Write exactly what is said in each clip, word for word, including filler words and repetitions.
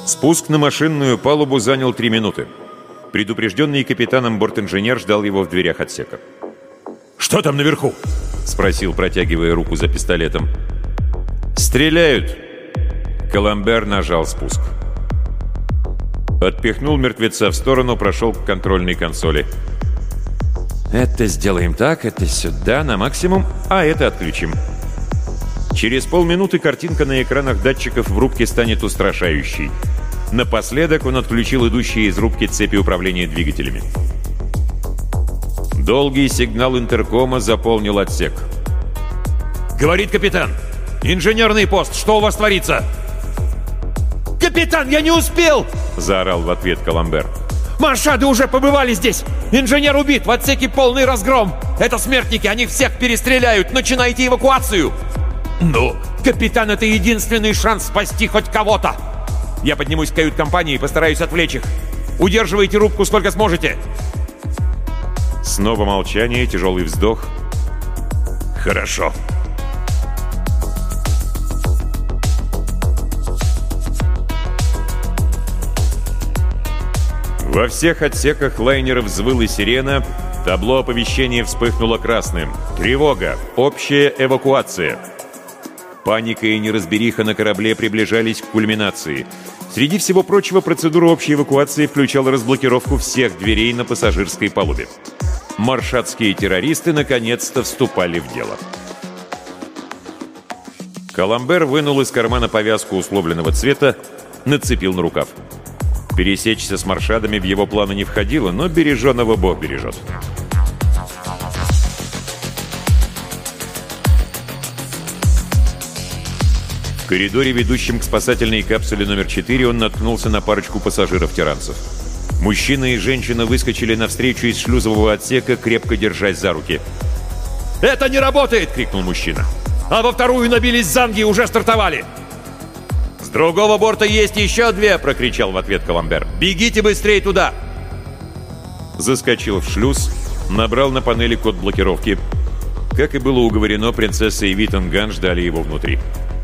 Спуск на машинную палубу занял три минуты. Предупрежденный капитаном бортинженер ждал его в дверях отсека. «Что там наверху?» — спросил, протягивая руку за пистолетом. «Стреляют!» Коламбер нажал спуск. Отпихнул мертвеца в сторону, прошел к контрольной консоли. «Это сделаем так, это сюда, на максимум, а это отключим». Через полминуты картинка на экранах датчиков в рубке станет устрашающей. Напоследок он отключил идущие из рубки цепи управления двигателями. Долгий сигнал интеркома заполнил отсек. «Говорит капитан! Инженерный пост! Что у вас творится?» «Капитан, я не успел!» — заорал в ответ Коламбер. «Маршады уже побывали здесь! Инженер убит! В отсеке полный разгром! Это смертники! Они всех перестреляют! Начинайте эвакуацию!» «Ну?» «Капитан, это единственный шанс спасти хоть кого-то! Я поднимусь в кают-компанию и постараюсь отвлечь их! Удерживайте рубку сколько сможете!» Снова молчание, тяжелый вздох. «Хорошо!» Во всех отсеках лайнера взвыла сирена, табло оповещения вспыхнуло красным. Тревога! Общая эвакуация! Паника и неразбериха на корабле приближались к кульминации. Среди всего прочего, процедура общей эвакуации включала разблокировку всех дверей на пассажирской палубе. Маршадские террористы наконец-то вступали в дело. Коламбер вынул из кармана повязку условленного цвета, нацепил на рукав. Пересечься с маршадами в его планы не входило, но береженого Бог бережет. В коридоре, ведущем к спасательной капсуле номер четыре, он наткнулся на парочку пассажиров-тиранцев. Мужчина и женщина выскочили навстречу из шлюзового отсека, крепко держась за руки. «Это не работает!» — крикнул мужчина. «А во вторую набились занги и уже стартовали!» «С другого борта есть еще две!» — прокричал в ответ Коламбер. «Бегите быстрее туда!» Заскочил в шлюз, набрал на панели код блокировки. Как и было уговорено, принцесса и Виттенган ждали его внутри.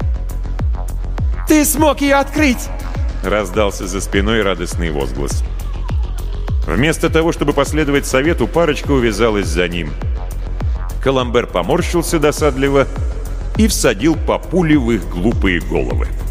«Ты смог ее открыть!» — раздался за спиной радостный возглас. Вместо того, чтобы последовать совету, парочка увязалась за ним. Коламбер поморщился досадливо и всадил по пуле в их глупые головы.